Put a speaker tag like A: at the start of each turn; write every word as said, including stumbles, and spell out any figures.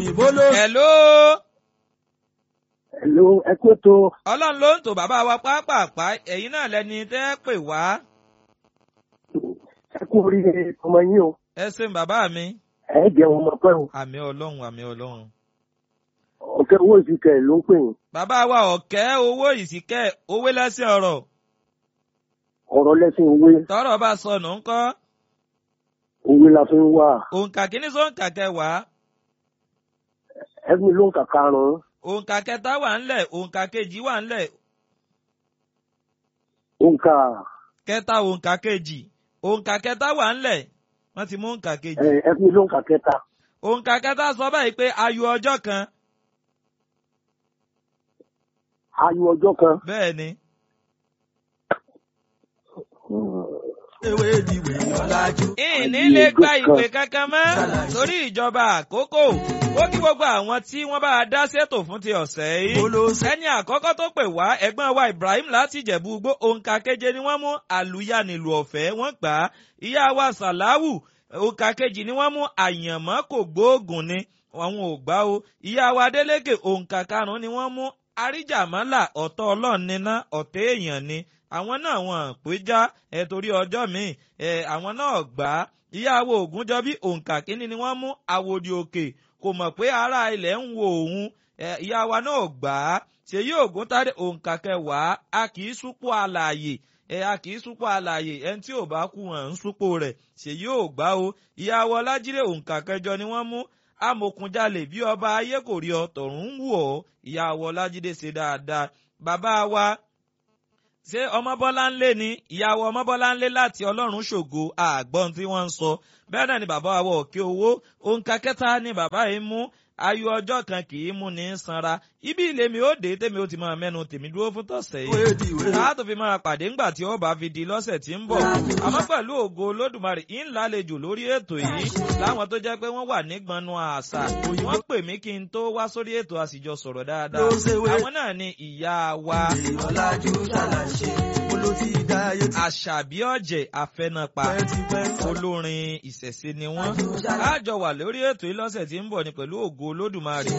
A: bolo.
B: Hello.
C: Hello, ẹ kú ètò.
B: Ọlọ́run ló ń tò bàbá wa pápápá ẹ̀yin náà lẹni tẹ́ pè wá.
C: Ẹ kú oríire ọmọ yín o.
B: Ẹ ṣeun bàbá mi.
C: Ẹ jẹun ọmọ pẹ́ o.
B: Àmì Ọlọ́run àmì Ọlọ́run.
C: Ọ̀kẹ́ owó ìsìnkẹ́ ló ń pè yín.
B: Bàbá wa ọ̀kẹ́ owó ìsìnkẹ́ owó lẹ́sìn ọ̀rọ̀.
C: Ọ̀rọ̀ lẹ́sìn òwe.
B: Tọ́rọ̀ bá sọnù ńkọ́.
C: Òwe la fi ń wà.
B: Òǹkà kìíní sóǹkà kẹwàá.
C: Ẹgbẹ́ ló ń kà karùn-ún.
B: Òǹkà kẹta wà ńlẹ̀, òǹkà kejì wà ńlẹ̀.
C: Òǹkà.
B: Kẹta òǹkà kejì. Òǹkà kẹta wà ńlẹ̀. Wọ́n ti mú òǹkà kejì.
C: Ẹgbẹ́ ló ń kà kẹta.
B: Òǹkà kẹta sọ báyìí pé ayò ọjọ́ kan.
C: Ayò ọjọ́ kan.
B: Bẹ́ẹ̀ ni.
A: Ewé ìdìwé ọ̀làjú.
B: Ìní lè gba ìpè kankan mọ́ torí ìjọba àkókò. Ó kí gbogbo àwọn tí wọ́n bá dá ṣètò fún ti ọ̀sẹ̀ yìí. Ẹni àkọ́kọ́ tó pè wá ẹ̀gbọ́n wa Ibrahim láti Ìjẹ̀bú Igbó òǹkà keje ni wọ́n mú àlùyánilù ọ̀fẹ́ wọ́n gbà á. Ìyá wa Sàláwù òǹkà kejì ni wọ́n mú àyànmọ́ kò gbóògùn ni àwọn ò gbà o. Ìyá wa Adélékè òǹkà karùn-ún ni wọ́n mú àríjàmọ́là ọ̀tọ̀ ọlọ́run níná ọ̀tẹ̀ èèyàn ni. Àwọn náà wọn péjá ẹ torí ọjọ́ míì ẹ àwọn náà gbà á. Ìyàwó Ògúnjọbí òǹkà kínní ni wọ́n mú Àwòdì Òkè kò mọ̀ pé ará ilẹ̀ ń wo òun ìyá wa náà gbà á. Ṣèyí Ògúntádé òǹkà kẹwàá a kì í súpọ̀ alààyè ẹ a kì í súpọ̀ alààyè ẹni tí ò bá kú hàn ń súpọ̀ rẹ̀ Ṣèyí ò gbà o. Ìyàwó Ọlájírè òǹkà kẹjọ ni wọ́n mú Amòkùnjalè bí ọba ayé kò rí ọ tọ̀run ń wù ọ́. Ìyàwó Ọlájídé ṣe dáadáa. Bàbá wa ṣé Ọmọbọ́láńlé ni ìyàwó Ọmọbọ́láńlé láti Ọlọ́run ṣògo àgbọ̀n tí wọ́n ń sọ. Bẹ́ẹ̀ náà ni bàbá wa Òkè Owó òǹkà kẹta ni bàbá yìí mú ayò ọjọ́ kan kì í mú ní sanra. Ibi ilé mi ó dé tèmi ó ti máa mẹ́nu tèmi dúró fún tọ̀sẹ̀ yìí. Láàtò fi máa pàdé ńgbà tí ó bá fi di lọ́sẹ̀ tí ń bọ̀. Àmọ́ pẹ̀lú ògo Olódùmarè ń lálejò lórí ètò yìí láwọn tó jẹ́ pé wọ́n wà nígbọnú àṣà. Wọ́n pè mí kí n tó wá sórí ètò àsìjọ sọ̀rọ̀ dáadáa. Àwọn náà ni ìyá wa. Àṣàbí Ọ̀jẹ̀ Afẹ́nàpá olórin ìṣẹ̀ṣe ni wọ́n. Á jọ wà lórí ètò yìí lọ́sẹ̀ tí ń bọ̀ ni pẹ̀lú ògo Olódùmarè.